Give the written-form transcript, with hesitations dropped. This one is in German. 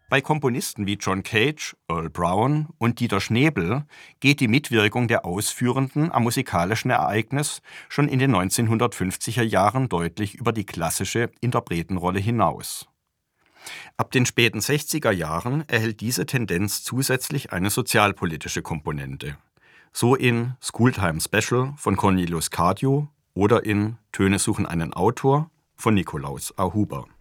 Bei Komponisten wie John Cage, Earl Brown und Dieter Schnebel geht die Mitwirkung der Ausführenden am musikalischen Ereignis schon in den 1950er Jahren deutlich über die klassische Interpretenrolle hinaus. Ab den späten 60er Jahren erhält diese Tendenz zusätzlich eine sozialpolitische Komponente. So in Schooltime Special von Cornelius Cardew oder in Töne suchen einen Autor von Nikolaus A. Huber.